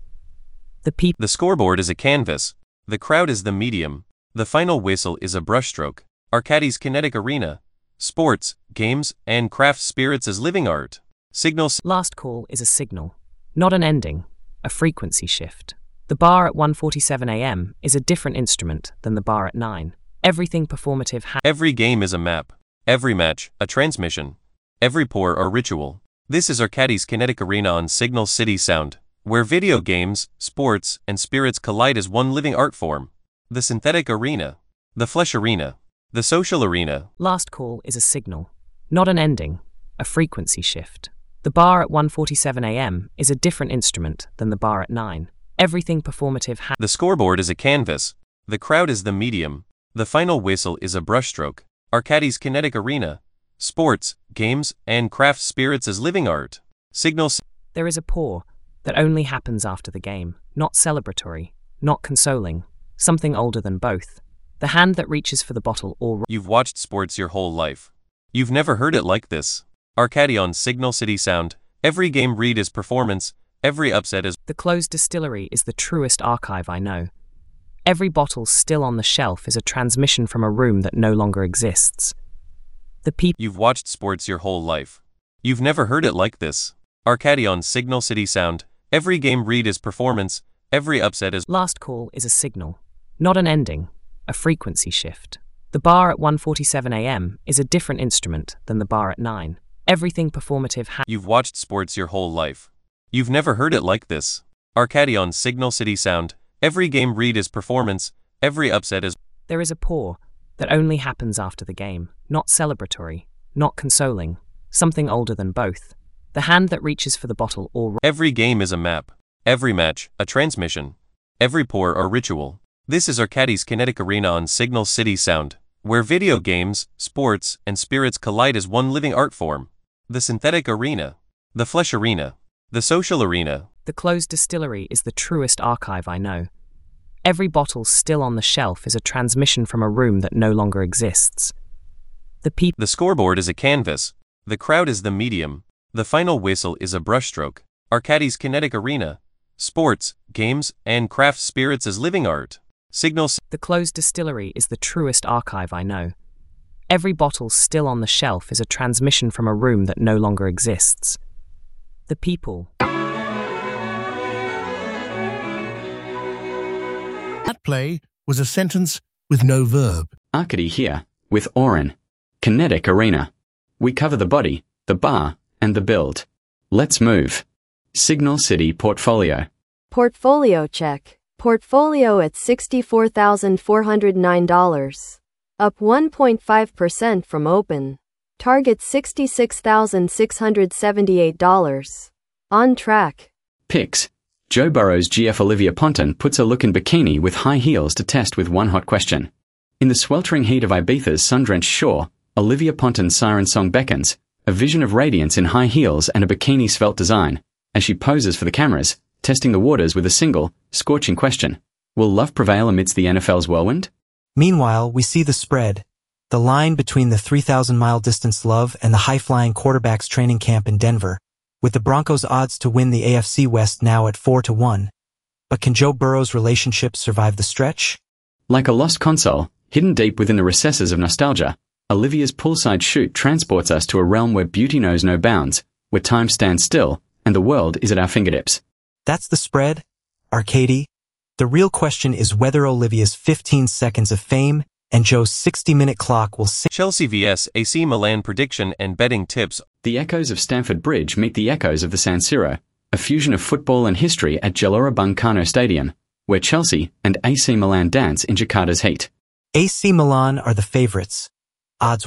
The scoreboard is a canvas. The crowd is the medium. The final whistle is a brushstroke. Arcady's kinetic arena. Sports, games, and craft spirits as living art. Signals. Last call is a signal, not an ending, a frequency shift. The bar at 1:47 a.m. is a different instrument than the bar at 9. Everything performative Every game is a map. Every match, a transmission. Every pour a ritual. This is Arcady's kinetic arena on Signal City Sound, where video games, sports, and spirits collide as one living art form. The synthetic arena. The flesh arena. The social arena. Last call is a signal, not an ending, a frequency shift. The bar at 1:47 a.m. is a different instrument than the bar at 9. Everything performative The scoreboard is a canvas. The crowd is the medium. The final whistle is a brushstroke. Arcady's kinetic arena. Sports, games, and craft spirits as living art. Signals. There is a pour that only happens after the game, not celebratory, not consoling, something older than both. The hand that reaches for the bottle already. You've watched sports your whole life. You've never heard it like this. Arcady on Signal City Sound. Every game read is performance, every upset is. The closed distillery is the truest archive I know. Every bottle still on the shelf is a transmission from a room that no longer exists. The people. You've watched sports your whole life. You've never heard it like this. Arcady on Signal City Sound. Every game read is performance, every upset is. Last call is a signal, not an ending, a frequency shift. The bar at 1:47 a.m. is a different instrument than the bar at 9. Everything performative. You've watched sports your whole life. You've never heard it like this. Arcady on Signal City Sound. Every game read is performance, every upset is. There is a pour that only happens after the game, not celebratory, not consoling, something older than both. The hand that reaches for the bottle or. Every game is a map. Every match, a transmission. Every pour or ritual. This is Arcady's Kinetic Arena on Signal City Sound, where video games, sports, and spirits collide as one living art form. The synthetic arena. The flesh arena. The social arena. The closed distillery is the truest archive I know. Every bottle still on the shelf is a transmission from a room that no longer exists. The scoreboard is a canvas. The crowd is the medium. The final whistle is a brushstroke. Arcady's Kinetic Arena. Sports, games, and craft spirits as living art. Signal. The closed distillery is the truest archive I know. Every bottle still on the shelf is a transmission from a room that no longer exists. The people. That play was a sentence with no verb. Arcady here, with Oren. Kinetic Arena. We cover the body, the bar, and the build. Let's move. Signal City Portfolio. Portfolio check. Portfolio at $64,409. Up 1.5% from open. Target $66,678. On track. Picks. Joe Burrow's GF Olivia Ponton puts a look in bikini with high heels to test with one hot question. In the sweltering heat of Ibiza's sun-drenched shore, Olivia Ponton's siren song beckons, a vision of radiance in high heels and a bikini svelte design, as she poses for the cameras, testing the waters with a single, scorching question. Will love prevail amidst the NFL's whirlwind? Meanwhile, we see the spread, the line between the 3,000-mile distance love and the high-flying quarterback's training camp in Denver, with the Broncos' odds to win the AFC West now at 4-1. But can Joe Burrow's relationship survive the stretch? Like a lost console, hidden deep within the recesses of nostalgia, Olivia's poolside shoot transports us to a realm where beauty knows no bounds, where time stands still, and the world is at our fingertips. That's the spread, Arcady. The real question is whether Olivia's 15 seconds of fame and Joe's 60-minute clock will sink. Chelsea vs AC Milan prediction and betting tips. The echoes of Stamford Bridge meet the echoes of the San Siro, a fusion of football and history at Gelora Bung Karno Stadium, where Chelsea and AC Milan dance in Jakarta's heat. AC Milan are the favorites, odds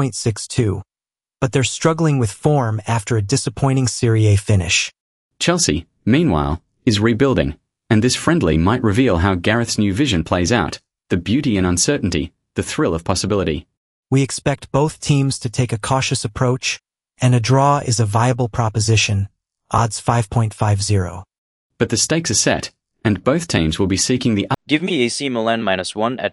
1.62, but they're struggling with form after a disappointing Serie A finish. Chelsea, meanwhile, is rebuilding, and this friendly might reveal how Gareth's new vision plays out, the beauty and uncertainty, the thrill of possibility. We expect both teams to take a cautious approach, and a draw is a viable proposition, odds 5.50. But the stakes are set, and both teams will be seeking the. Give me AC Milan -1 at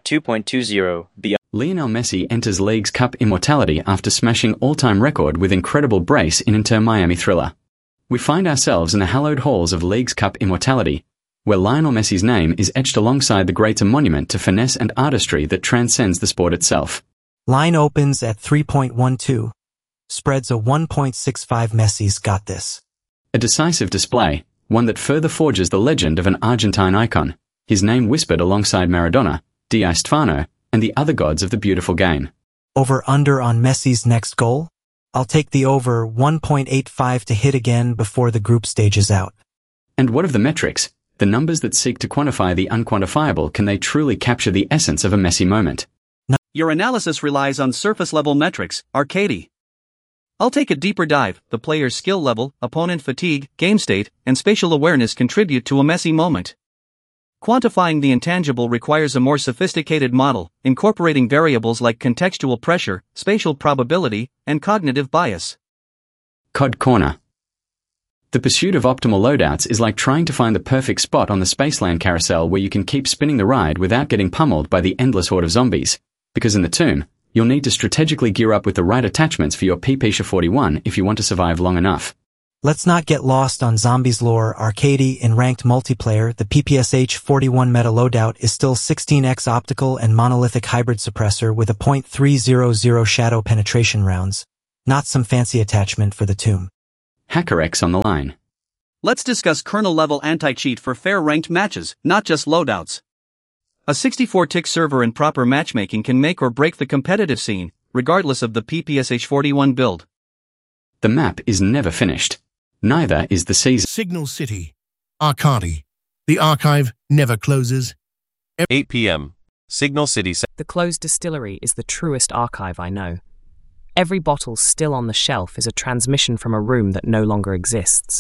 2.20. Lionel Messi enters League's Cup immortality after smashing all-time record with incredible brace in Inter Miami thriller. We find ourselves in the hallowed halls of League's Cup immortality, where Lionel Messi's name is etched alongside the greater monument to finesse and artistry that transcends the sport itself. Line opens at 3.12. Spreads a 1.65. Messi's got this. A decisive display, one that further forges the legend of an Argentine icon, his name whispered alongside Maradona, Di Stefano, and the other gods of the beautiful game. Over-under on Messi's next goal? I'll take the over 1.85 to hit again before the group stage is out. And what of the metrics, the numbers that seek to quantify the unquantifiable? Can they truly capture the essence of a Messi moment? No. Your analysis relies on surface-level metrics, Arcady. I'll take a deeper dive. The player's skill level, opponent fatigue, game state, and spatial awareness contribute to a Messi moment. Quantifying the intangible requires a more sophisticated model, incorporating variables like contextual pressure, spatial probability, and cognitive bias. COD Corner. The pursuit of optimal loadouts is like trying to find the perfect spot on the Spaceland carousel where you can keep spinning the ride without getting pummeled by the endless horde of zombies, because in the tomb, you'll need to strategically gear up with the right attachments for your PPSha 41 if you want to survive long enough. Let's not get lost on Zombies lore. Arcady in ranked multiplayer, the PPSH-41 meta loadout is still 16x optical and monolithic hybrid suppressor with a .300 shadow penetration rounds, not some fancy attachment for the tomb. HackerX on the line. Let's discuss kernel-level anti-cheat for fair ranked matches, not just loadouts. A 64-tick server in proper matchmaking can make or break the competitive scene, regardless of the PPSH-41 build. The map is never finished. Neither is the season. Signal City. Arcady. The archive never closes. 8 p.m. Signal City. The closed distillery is the truest archive I know. Every bottle still on the shelf is a transmission from a room that no longer exists.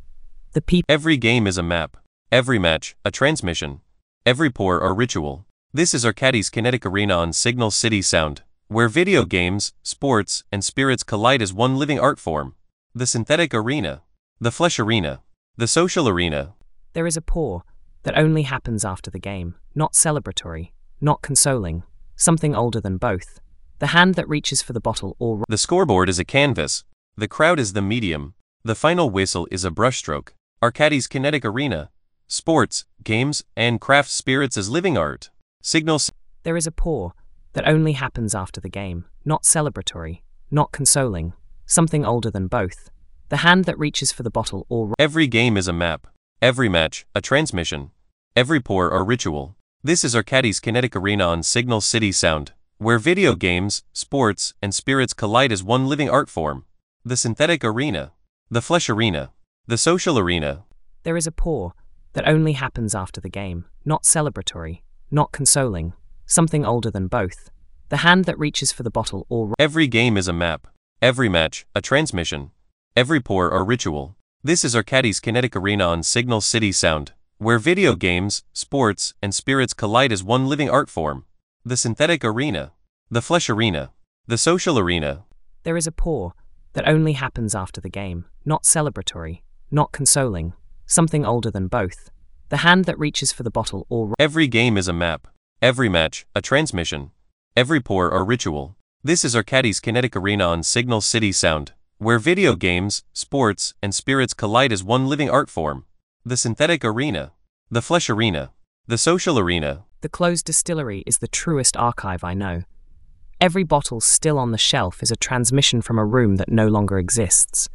Every game is a map. Every match, a transmission. Every pour, a ritual. This is Arcady's Kinetic Arena on Signal City Sound, where video games, sports, and spirits collide as one living art form. The synthetic arena. The flesh arena. The social arena. There is a pour that only happens after the game, not celebratory, not consoling, something older than both. The hand that reaches for the bottle or... The scoreboard is a canvas. The crowd is the medium. The final whistle is a brushstroke. Arcady's Kinetic Arena. Sports, games, and craft spirits as living art. Signal. There is a pour that only happens after the game, not celebratory, not consoling, something older than both. The hand that reaches for the bottle or... Every game is a map. Every match, a transmission. Every pour, a ritual. This is Arcady's Kinetic Arena on Signal City Sound, where video games, sports, and spirits collide as one living art form. The synthetic arena. The flesh arena. The social arena. There is a pour that only happens after the game, not celebratory, not consoling, something older than both. The hand that reaches for the bottle or... Every game is a map. Every match, a transmission. Every pour, a ritual. This is Arcady's Kinetic Arena on Signal City Sound, where video games, sports, and spirits collide as one living art form. The synthetic arena. The flesh arena. The social arena. There is a pour that only happens after the game, not celebratory, not consoling, something older than both. The hand that reaches for the bottle or... Every game is a map. Every match, a transmission. Every pour, a ritual. This is Arcady's Kinetic Arena on Signal City Sound, where video games, sports, and spirits collide as one living art form. The synthetic arena. The flesh arena. The social arena. The closed distillery is the truest archive I know. Every bottle still on the shelf is a transmission from a room that no longer exists.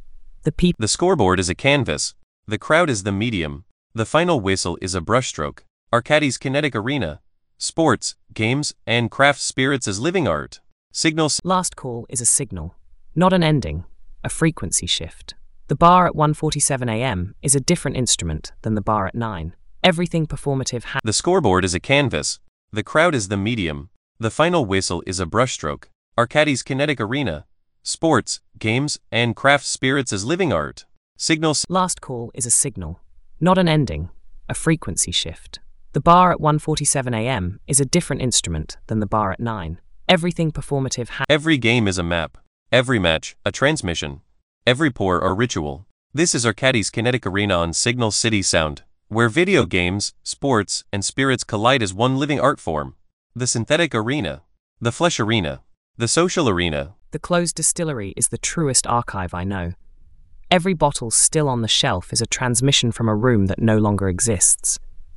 The scoreboard is a canvas. The crowd is the medium. The final whistle is a brushstroke. Arcady's Kinetic Arena. Sports, games, and craft spirits as living art. Signal. Last call is a signal, not an ending, a frequency shift. The bar at 1:47 a.m. is a different instrument than the bar at 9. Everything performative The scoreboard is a canvas. The crowd is the medium. The final whistle is a brushstroke. Arcady's Kinetic Arena. Sports, games, and craft spirits as living art. Signal. Last call is a signal, not an ending, a frequency shift. The bar at 1:47 a.m. is a different instrument than the bar at 9. Everything performative Every game is a map. Every match, a transmission. Every pour, a ritual. This is Arcady's Kinetic Arena on Signal City Sound, where video games, sports, and spirits collide as one living art form. The synthetic arena. The flesh arena. The social arena. The closed distillery is the truest archive I know. Every bottle still on the shelf is a transmission from a room that no longer exists.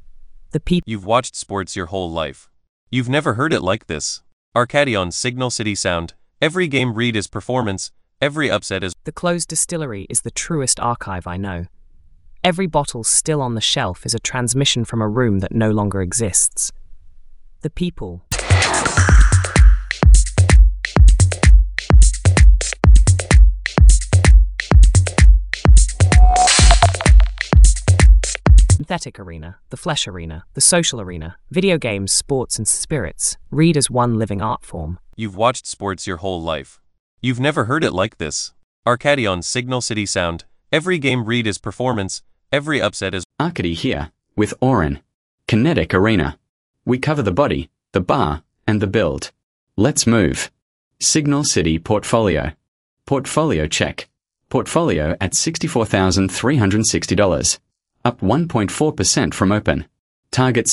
You've watched sports your whole life. You've never heard it like this. Arcady on Signal City Sound. Every game read is performance. Every upset is... The closed distillery is the truest archive I know. Every bottle still on the shelf is a transmission from a room that no longer exists. The people. Synthetic arena, the flesh arena, the social arena, video games, sports, and spirits, read as one living art form. You've watched sports your whole life. You've never heard it like this. Arcady on Signal City Sound. Every game read is performance. Every upset is... Arcady here, with Oren. Kinetic Arena. We cover the body, the bar, and the build. Let's move. Signal City Portfolio. Portfolio check. Portfolio at $64,360. Up 1.4% from open. Target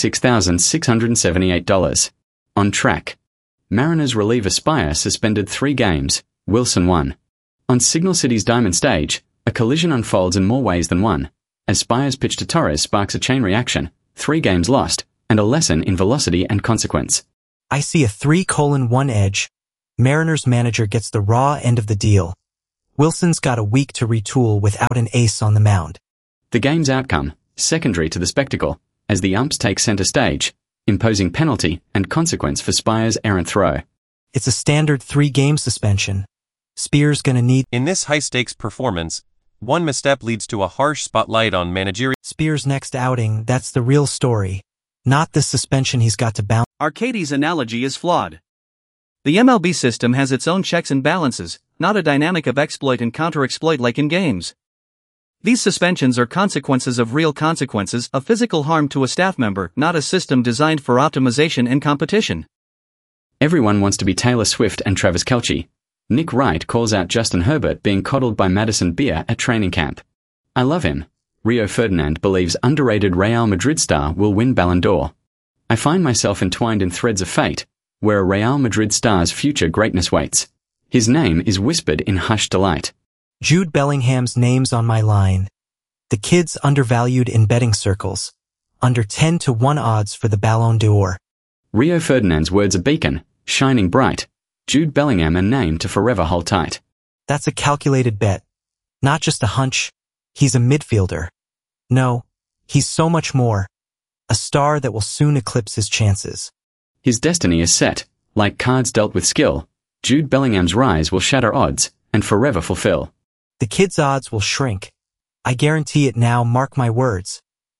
$66,678. On track. Mariners reliever Spire suspended 3 games. Wilson won. On Signal City's Diamond Stage, A collision unfolds in more ways than one, as Spire's pitch to Torres sparks a chain reaction, 3 games lost, and a lesson in velocity and consequence. I see a 3:1 edge. Mariners manager gets the raw end of the deal. Wilson's got a week to retool without an ace on the mound. The game's outcome, secondary to the spectacle, as the umps take center stage, imposing penalty and consequence for Spire's errant throw. It's a standard 3-game suspension. Spears gonna need... In this high-stakes performance, one misstep leads to a harsh spotlight on managerial... Spears' next outing, that's the real story. Not the suspension he's got to bounce. Arcadi's analogy is flawed. The MLB system has its own checks and balances, not a dynamic of exploit and counter-exploit like in games. These suspensions are consequences of real consequences of physical harm to a staff member, not a system designed for optimization and competition. Everyone wants to be Taylor Swift and Travis Kelce. Nick Wright calls out Justin Herbert being coddled by Madison Beer at training camp. I love him. Rio Ferdinand believes underrated Real Madrid star will win Ballon d'Or. I find myself entwined in threads of fate, where a Real Madrid star's future greatness waits. His name is whispered in hushed delight. Jude Bellingham's name's on my line. The kid's undervalued in betting circles. Under 10-1 odds for the Ballon d'Or. Rio Ferdinand's words a beacon, shining bright. Jude Bellingham a name to forever hold tight. That's a calculated bet. Not just a hunch. He's a midfielder. No, he's so much more. A star that will soon eclipse his chances. His destiny is set. Like cards dealt with skill, Jude Bellingham's rise will shatter odds and forever fulfill. The kid's odds will shrink. I guarantee it now, mark my words.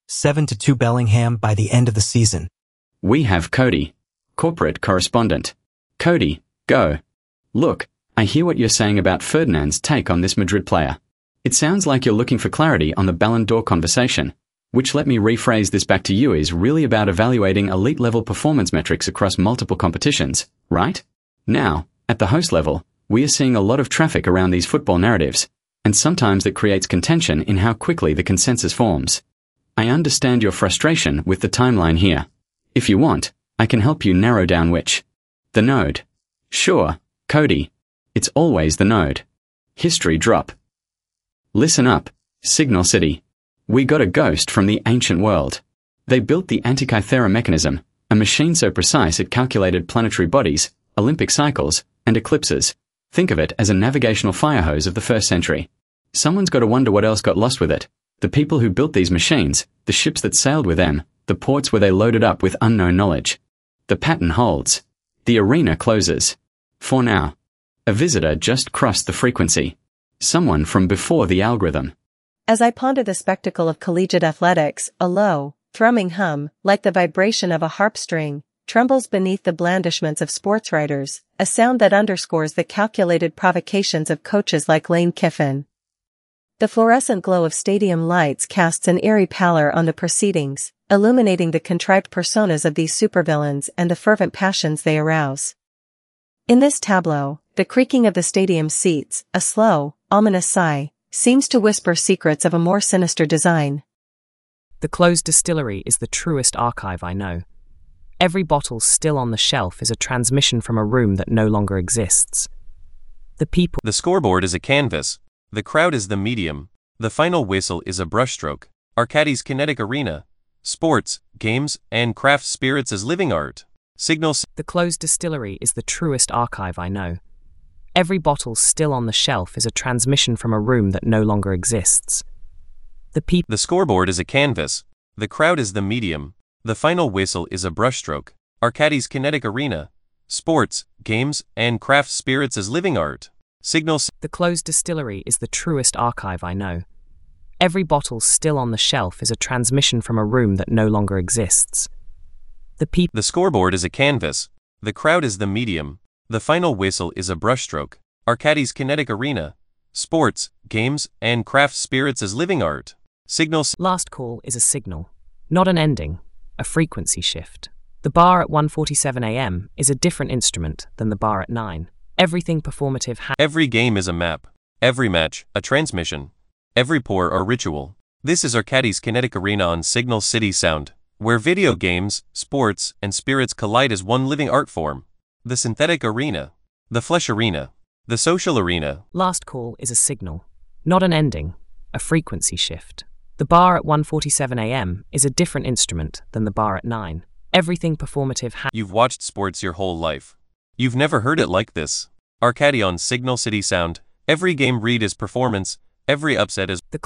7-2 Bellingham by the end of the season. We have Cody, corporate correspondent. Cody, go. Look, I hear what you're saying about Ferdinand's take on this Madrid player. It sounds like you're looking for clarity on the Ballon d'Or conversation, which, let me rephrase this back to you, is really about evaluating elite-level performance metrics across multiple competitions, right? Now, at the host level, we are seeing a lot of traffic around these football narratives, and sometimes that creates contention in how quickly the consensus forms. I understand your frustration with the timeline here. If you want, I can help you narrow down which. The node. Sure, Cody. It's always the node. History drop. Listen up, Signal City. We got a ghost from the ancient world. They built the Antikythera mechanism, a machine so precise it calculated planetary bodies, Olympic cycles, and eclipses. Think of it as a navigational fire hose of the 1st century. Someone's got to wonder what else got lost with it. The people who built these machines, the ships that sailed with them, the ports where they loaded up with unknown knowledge. The pattern holds. The arena closes. For now. A visitor just crossed the frequency. Someone from before the algorithm. As I ponder the spectacle of collegiate athletics, a low, thrumming hum, like the vibration of a harp string, trembles beneath the blandishments of sports writers, a sound that underscores the calculated provocations of coaches like Lane Kiffin. The fluorescent glow of stadium lights casts an eerie pallor on the proceedings, illuminating the contrived personas of these supervillains and the fervent passions they arouse. In this tableau, the creaking of the stadium seats, a slow, ominous sigh, seems to whisper secrets of a more sinister design. The closed distillery is the truest archive I know. Every bottle still on the shelf is a transmission from a room that no longer exists. The scoreboard is a canvas. The crowd is the medium. The final whistle is a brushstroke. Arcadi's kinetic arena. Sports, games, and craft spirits as living art. The closed distillery is the truest archive I know. Every bottle still on the shelf is a transmission from a room that no longer exists. The scoreboard is a canvas. The crowd is the medium. The final whistle is a brushstroke. Arcadi's kinetic arena. Sports, games, and craft spirits as living art. The closed distillery is the truest archive I know. Every bottle still on the shelf is a transmission from a room that no longer exists. The scoreboard is a canvas. The crowd is the medium. The final whistle is a brushstroke. Arcadi's kinetic arena. Sports, games, and craft spirits as living art. Last call is a signal, not an ending, a frequency shift. The bar at 1:47 a.m. is a different instrument than the bar at 9. Everything performative Every game is a map. Every match, a transmission. Every pour, a ritual. This is Arcadi's kinetic arena on Signal City Sound, where video games, sports, and spirits collide as one living art form. The synthetic arena. The flesh arena. The social arena. Last call is a signal, Not an ending, a frequency shift. The bar at 1:47 a.m. is a different instrument than the bar at 9. Everything performative You've watched sports your whole life. You've never heard it like this. Arcady on Signal City Sound. Every game read is performance, every upset is